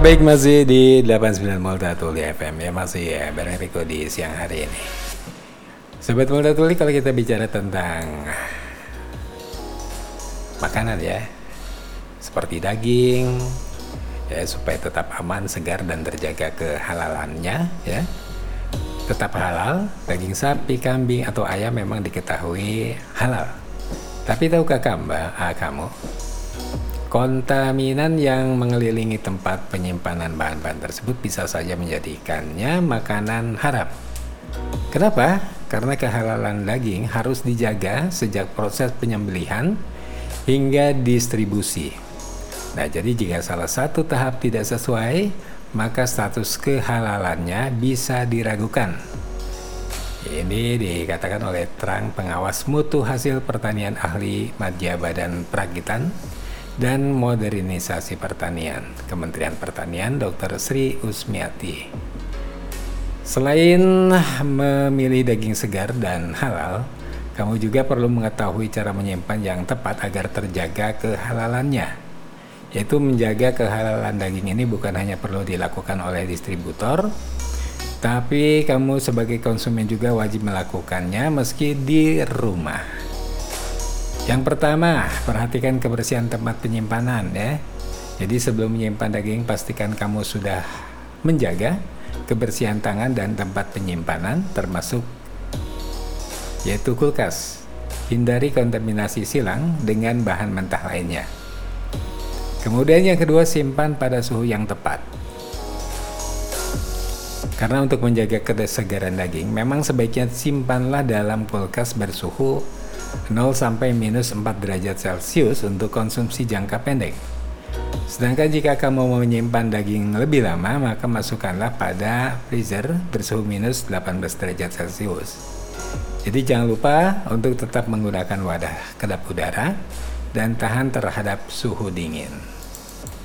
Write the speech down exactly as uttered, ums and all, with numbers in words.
Baik, masih di delapan puluh sembilan Multatuli F M ya, masih ya bareng Riko di siang hari ini. Sobat Multatuli, kalau kita bicara tentang makanan ya, seperti daging ya, supaya tetap aman, segar dan terjaga kehalalannya ya. Tetap halal, daging sapi, kambing atau ayam memang diketahui halal. Tapi tahukah kamu, ah, kamu kontaminan yang mengelilingi tempat penyimpanan bahan-bahan tersebut bisa saja menjadikannya makanan haram. Kenapa? Karena kehalalan daging harus dijaga sejak proses penyembelihan hingga distribusi. Nah, jadi jika salah satu tahap tidak sesuai, maka status kehalalannya bisa diragukan. Ini dikatakan oleh Trang, pengawas mutu hasil pertanian ahli Madya Badan Perakitan dan Modernisasi Pertanian, Kementerian Pertanian, Dokter Sri Usmiati. Selain memilih daging segar dan halal, kamu juga perlu mengetahui cara menyimpan yang tepat agar terjaga kehalalannya. Yaitu menjaga kehalalan daging ini bukan hanya perlu dilakukan oleh distributor, tapi kamu sebagai konsumen juga wajib melakukannya meski di rumah. Yang pertama, perhatikan kebersihan tempat penyimpanan ya. Jadi sebelum menyimpan daging, pastikan kamu sudah menjaga kebersihan tangan dan tempat penyimpanan, termasuk yaitu kulkas. Hindari kontaminasi silang dengan bahan mentah lainnya. Kemudian yang kedua, simpan pada suhu yang tepat. Karena untuk menjaga kesegaran daging, memang sebaiknya simpanlah dalam kulkas bersuhu nol sampai minus empat derajat Celcius untuk konsumsi jangka pendek. Sedangkan jika kamu mau menyimpan daging lebih lama, maka masukkanlah pada freezer bersuhu minus delapan belas derajat Celcius. Jadi jangan lupa untuk tetap menggunakan wadah kedap udara dan tahan terhadap suhu dingin.